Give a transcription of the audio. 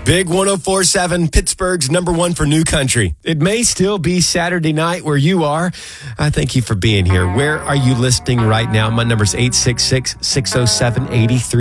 Big 104.7, Pittsburgh's number one for new country. It may still be Saturday night where you are. I thank you for being here. Where are you listening right now? My number's 866-607-83.